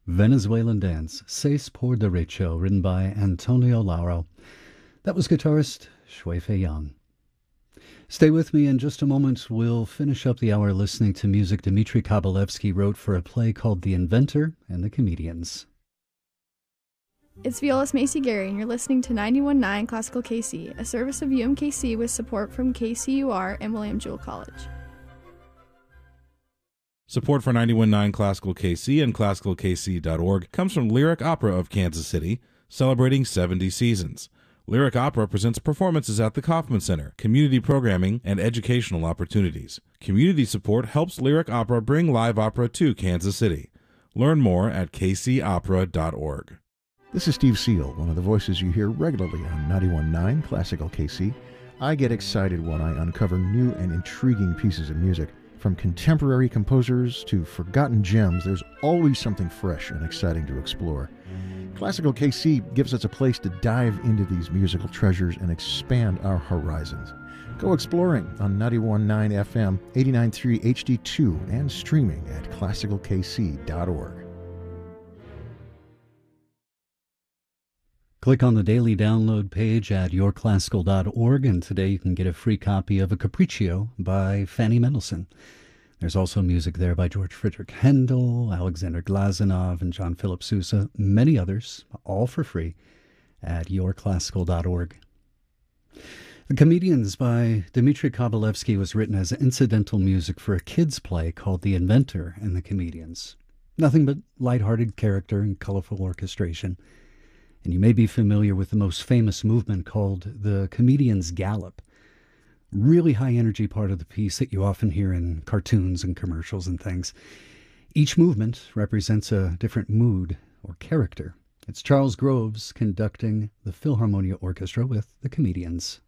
Venezuelan Dance, Seis por Derecho, written by Antonio Lauro. That was guitarist Shui Fei Yang. Stay with me in just a moment. We'll finish up the hour listening to music Dmitri Kabalevsky wrote for a play called The Inventor and the Comedians. It's Violist Macy Gary, and you're listening to 91.9 Classical KC, a service of UMKC with support from KCUR and William Jewell College. Support for 91.9 Classical KC and ClassicalKC.org comes from Lyric Opera of Kansas City, celebrating 70 seasons. Lyric Opera presents performances at the Kauffman Center, community programming, and educational opportunities. Community support helps Lyric Opera bring live opera to Kansas City. Learn more at kcopera.org. This is Steve Seal, one of the voices you hear regularly on 91.9 Classical KC. I get excited when I uncover new and intriguing pieces of music. From contemporary composers to forgotten gems, there's always something fresh and exciting to explore. Classical KC gives us a place to dive into these musical treasures and expand our horizons. Go exploring on 91.9 FM, 89.3 HD2, and streaming at classicalkc.org. Click on the daily download page at yourclassical.org, and today you can get a free copy of A Capriccio by Fanny Mendelssohn. There's also music there by George Friedrich Handel, Alexander Glazunov, and John Philip Sousa, many others, all for free at yourclassical.org. The Comedians by Dmitri Kabalevsky was written as incidental music for a kids' play called The Inventor and the Comedians. Nothing but lighthearted character and colorful orchestration. And you may be familiar with the most famous movement called the Comedian's Gallop. Really high-energy part of the piece that you often hear in cartoons and commercials and things. Each movement represents a different mood or character. It's Charles Groves conducting the Philharmonia Orchestra with the Comedians.